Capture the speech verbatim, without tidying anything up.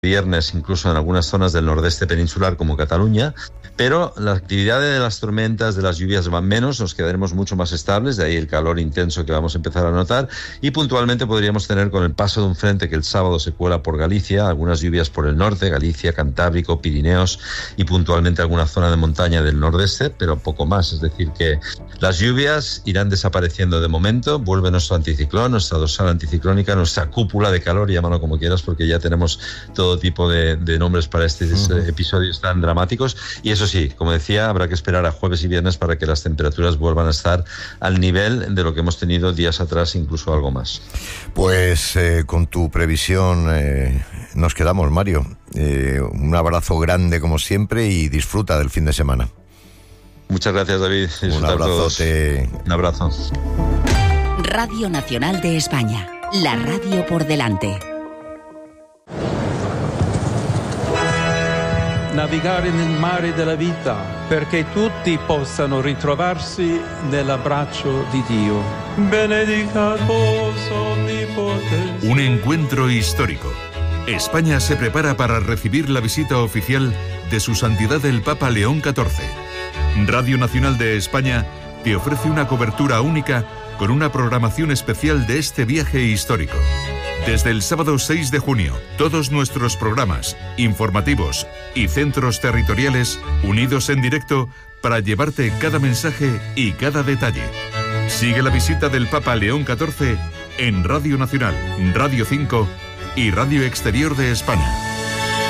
viernes, incluso en algunas zonas del nordeste peninsular como Cataluña, pero la actividad de las tormentas, de las lluvias van menos, nos quedaremos mucho más estables, de ahí el calor intenso que vamos a empezar a notar, y puntualmente podríamos tener, con el paso de un frente que el sábado se cuela por Galicia, algunas lluvias por el norte, Galicia, Cantábrico, Pirineos y puntualmente alguna zona de montaña del nordeste, pero poco más, es decir que las lluvias irán desapareciendo de momento, vuelve nuestro anticiclón, nuestra dorsal anticiclónica, nuestra cúpula de calor, llámalo como quieras, porque ya tenemos todo tipo de, de nombres para estos uh-huh. episodios tan dramáticos, y eso sí, como decía, habrá que esperar a jueves y viernes para que las temperaturas vuelvan a estar al nivel de lo que hemos tenido días atrás, incluso algo más. Pues eh, con tu previsión eh, nos quedamos, Mario. Eh, un abrazo grande como siempre y disfruta del fin de semana. Muchas gracias, David. Un abrazote. Un abrazo. Radio Nacional de España, la radio por delante. Navigare nel mare della vita perché tutti possano ritrovarsi nell'abbraccio di Dio. Benedicatus omnipotens. Un encuentro histórico. España se prepara para recibir la visita oficial de Su Santidad el Papa León catorce. Radio Nacional de España te ofrece una cobertura única con una programación especial de este viaje histórico. Desde el sábado seis de junio, todos nuestros programas, informativos y centros territoriales unidos en directo para llevarte cada mensaje y cada detalle. Sigue la visita del Papa León catorce en Radio Nacional, Radio cinco y Radio Exterior de España.